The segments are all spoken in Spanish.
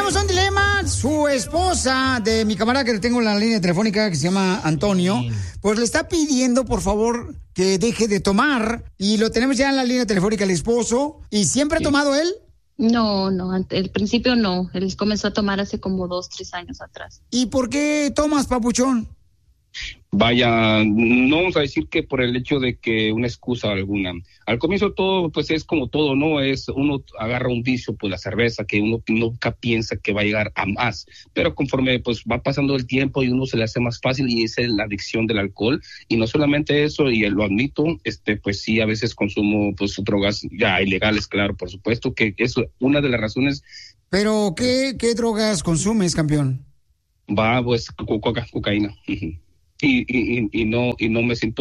tenemos un dilema. Su esposa de mi camarada que tengo en la línea telefónica, que se llama Antonio, pues le está pidiendo, por favor, que deje de tomar. Y lo tenemos ya en la línea telefónica, el esposo. ¿Y siempre ha tomado él? No, al principio no. Él comenzó a tomar hace como 2, 3 años atrás. ¿Y por qué tomas, papuchón? Vaya, no vamos a decir que por el hecho de que una excusa alguna. Al comienzo todo, pues es como todo, ¿no? Es uno agarra un vicio, pues la cerveza, que uno nunca piensa que va a llegar a más. Pero conforme pues va pasando el tiempo y uno se le hace más fácil y esa es la adicción del alcohol. Y no solamente eso, y lo admito, pues sí, a veces consumo pues drogas ya ilegales, claro, por supuesto, que es una de las razones. ¿Pero qué drogas consumes, campeón? Pues cocaína. Y no me siento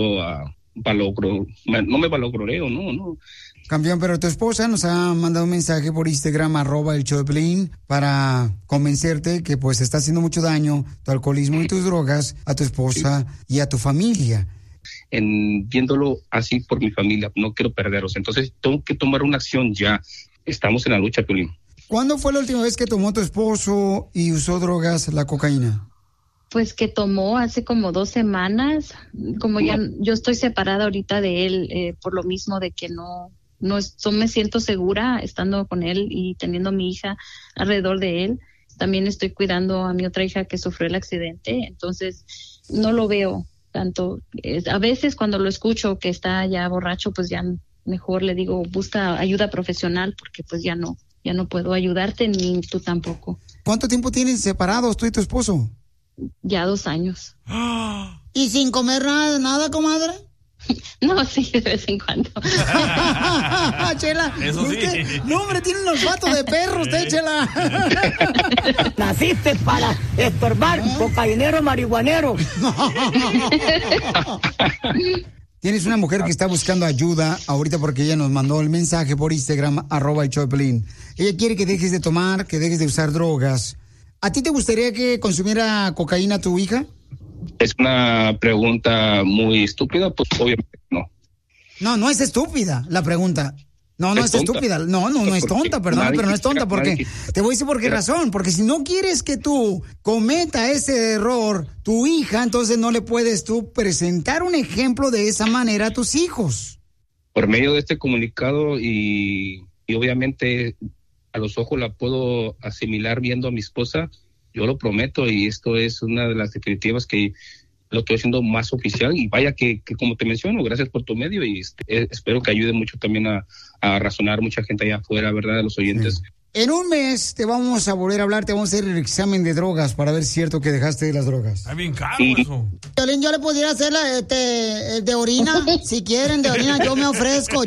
no me valoreo, no. Campeón, pero tu esposa nos ha mandado un mensaje por Instagram, @elShowDePiolín, para convencerte que pues está haciendo mucho daño tu alcoholismo y tus drogas a tu esposa y a tu familia. Viéndolo así por mi familia, no quiero perderlos, entonces tengo que tomar una acción ya. Estamos en la lucha, Piolín. ¿Cuándo fue la última vez que tomó tu esposo y usó drogas, la cocaína? Pues que tomó hace como 2 semanas, como ya yo estoy separada ahorita de él, por lo mismo de que no me siento segura estando con él y teniendo a mi hija alrededor de él. También estoy cuidando a mi otra hija que sufrió el accidente, entonces no lo veo tanto. A veces cuando lo escucho que está ya borracho, pues ya mejor le digo, busca ayuda profesional porque pues ya no puedo ayudarte ni tú tampoco. ¿Cuánto tiempo tienen separados tú y tu esposo? Ya 2 años. ¿Y sin comer nada, comadre? No, sí, de vez en cuando. Chela, eso sí. No, hombre, tiene un olfato de perro usted, Chela. Naciste para estorbar, cocainero, marihuanero. Tienes una mujer que está buscando ayuda ahorita porque ella nos mandó el mensaje por Instagram, @elShowDePiolín. Ella quiere que dejes de tomar, que dejes de usar drogas. ¿A ti te gustaría que consumiera cocaína tu hija? Es una pregunta muy estúpida, pues obviamente no. No es estúpida la pregunta. No es estúpida. No es tonta, perdón, pero no es tonta porque te voy a decir por qué razón. Porque si no quieres que tú cometa ese error, tu hija, entonces no le puedes tú presentar un ejemplo de esa manera a tus hijos. Por medio de este comunicado y obviamente a los ojos la puedo asimilar viendo a mi esposa, yo lo prometo y esto es una de las definitivas que lo estoy haciendo más oficial y vaya que como te menciono, gracias por tu medio y espero que ayude mucho también a razonar mucha gente allá afuera, ¿verdad? A los oyentes. Sí. En un mes te vamos a volver a hablar, te vamos a hacer el examen de drogas para ver si es cierto que dejaste las drogas. Está bien caro eso. Piolín, yo le pudiera hacer de orina, si quieren de orina, yo me ofrezco.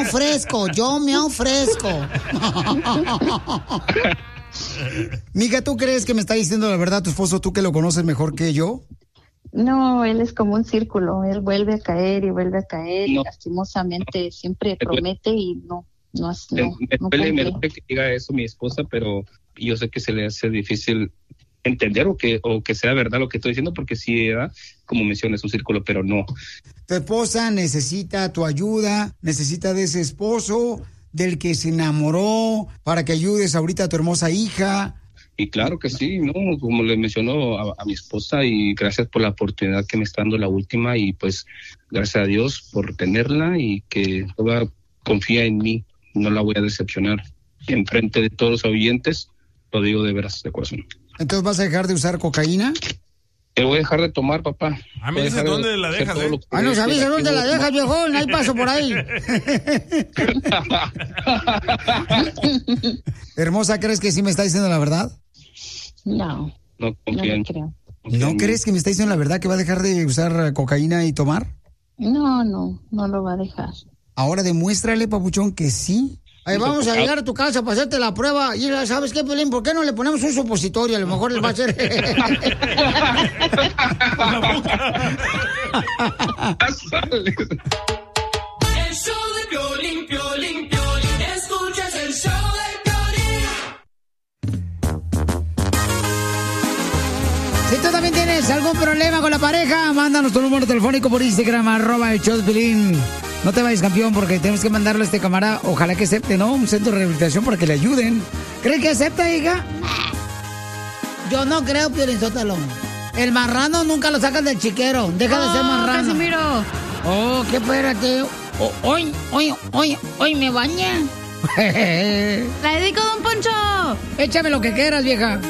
Mija, ¿tú crees que me está diciendo la verdad tu esposo, tú que lo conoces mejor que yo? No, él es como un círculo, él vuelve a caer y no. lastimosamente siempre promete y no me duele que diga eso mi esposa, pero yo sé que se le hace difícil entender o que sea verdad lo que estoy diciendo, porque sí, como mencionas, es un círculo, pero no. Tu esposa necesita tu ayuda, necesita de ese esposo del que se enamoró para que ayudes ahorita a tu hermosa hija. Y claro que sí, ¿no? Como le mencionó a mi esposa, y gracias por la oportunidad que me está dando la última, y pues gracias a Dios por tenerla y que toda confía en mí, no la voy a decepcionar. En frente de todos los oyentes, lo digo de veras, de corazón. ¿Entonces vas a dejar de usar cocaína? Voy a dejar de tomar, papá. Me dices dónde la dejas, no sabes dónde la dejas, viejón, ahí paso por ahí. Hermosa, ¿crees que sí me está diciendo la verdad? No confío en creo. ¿No crees que me está diciendo la verdad que va a dejar de usar cocaína y tomar? No lo va a dejar. Ahora demuéstrale, papuchón, que sí. Ahí vamos a llegar a tu casa para hacerte la prueba. Y ¿sabes qué, Piolín? ¿Por qué no le ponemos un supositorio? A lo mejor les va a hacer... El show de Piolín, Piolín, Piolín. Escuchas el show de Piolín. Si tú también tienes algún problema con la pareja, mándanos tu número telefónico por Instagram, @elShowDePiolín. No te vayas, campeón, porque tenemos que mandarle a este camarada. Ojalá que acepte, ¿no? Un centro de rehabilitación para que le ayuden. ¿Crees que acepta, hija? Yo no creo, Piolinsótelo. El marrano nunca lo sacan del chiquero. Deja de ser marrano. Casimiro. Oh, qué espérate. Hoy me bañé. La dedico, don Poncho. Échame lo que quieras, vieja.